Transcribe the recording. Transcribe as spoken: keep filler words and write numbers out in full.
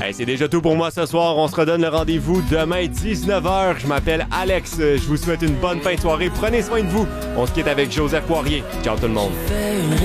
Hey, c'est déjà tout pour moi ce soir. On se redonne le rendez-vous demain dix-neuf heures. Je m'appelle Alex. Je vous souhaite une bonne fin de soirée. Prenez soin de vous. On se quitte avec Joseph Poirier. Ciao tout le monde.